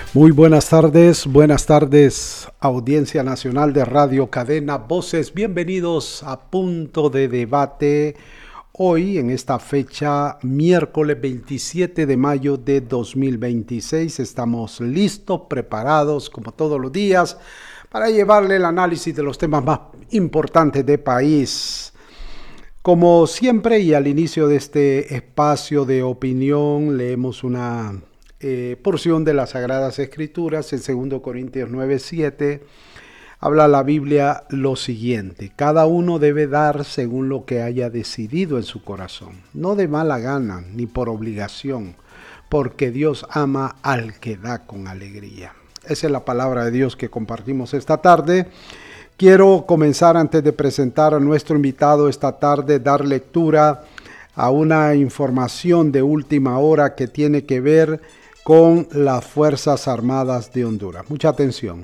Muy buenas tardes, audiencia nacional de Radio Cadena Voces. Bienvenidos a Punto de Debate. Hoy, en esta fecha, miércoles 27 de mayo de 2026, estamos listos, preparados, como todos los días, para llevarle el análisis de los temas más importantes del país. Como siempre, y al inicio de este espacio de opinión, leemos una porción de las Sagradas Escrituras. En 2 Corintios 9:7 habla la Biblia lo siguiente: cada uno debe dar según lo que haya decidido en su corazón, no de mala gana ni por obligación, porque Dios ama al que da con alegría. Esa es la palabra de Dios que compartimos esta tarde. Quiero comenzar, antes de presentar a nuestro invitado esta tarde, dar lectura a una información de última hora que tiene que ver con las Fuerzas Armadas de Honduras. Mucha atención.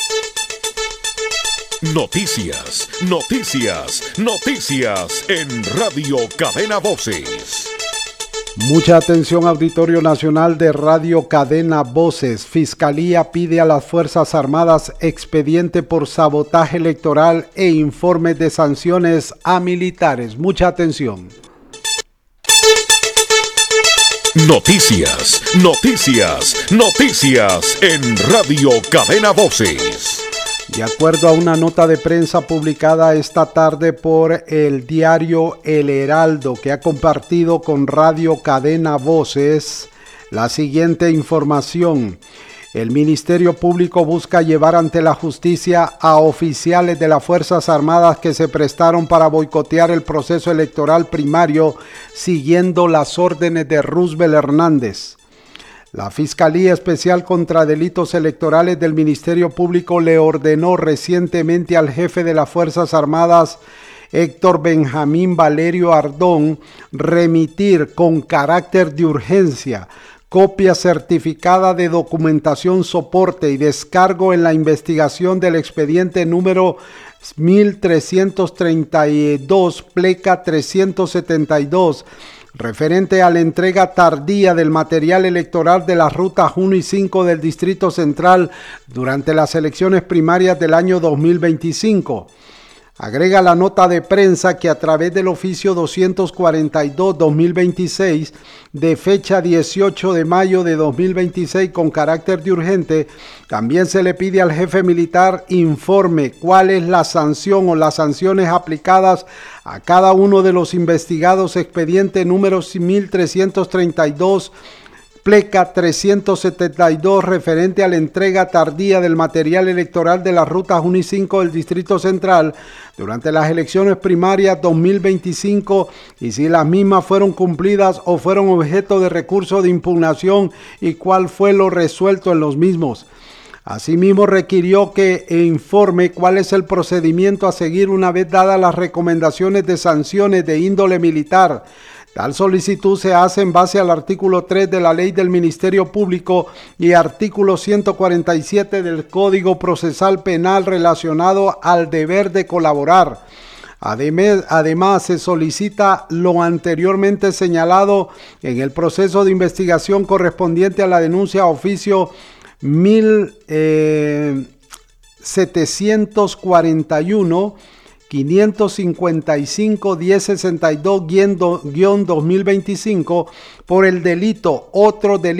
Noticias en Radio Cadena Voces. Mucha atención, auditorio nacional de Radio Cadena Voces. Fiscalía pide a las Fuerzas Armadas expediente por sabotaje electoral e informes de sanciones a militares. Mucha atención. Noticias en Radio Cadena Voces. De acuerdo a una nota de prensa publicada esta tarde por el diario El Heraldo, que ha compartido con Radio Cadena Voces, la siguiente información: el Ministerio Público busca llevar ante la justicia a oficiales de las Fuerzas Armadas que se prestaron para boicotear el proceso electoral primario siguiendo las órdenes de Roosevelt Hernández. La Fiscalía Especial contra Delitos Electorales del Ministerio Público le ordenó recientemente al jefe de las Fuerzas Armadas, Héctor Benjamín Valerio Ardón, remitir con carácter de urgencia copia certificada de documentación, soporte y descargo en la investigación del expediente número 1332, pleca 372, referente a la entrega tardía del material electoral de las rutas 1 y 5 del Distrito Central durante las elecciones primarias del año 2025. Agrega la nota de prensa que a través del oficio 242-2026 de fecha 18 de mayo de 2026 con carácter de urgente, también se le pide al jefe militar informe cuál es la sanción o las sanciones aplicadas a cada uno de los investigados, expediente número 1332, pleca 372, referente a la entrega tardía del material electoral de las rutas 1 y 5 del Distrito Central durante las elecciones primarias 2025, y si las mismas fueron cumplidas o fueron objeto de recurso de impugnación y cuál fue lo resuelto en los mismos. Asimismo, requirió que informe cuál es el procedimiento a seguir una vez dadas las recomendaciones de sanciones de índole militar. Tal solicitud se hace en base al artículo 3 de la Ley del Ministerio Público y artículo 147 del Código Procesal Penal relacionado al deber de colaborar. Además, se solicita lo anteriormente señalado en el proceso de investigación correspondiente a la denuncia oficio 1741 555-1062-2025 por el delito, otro delito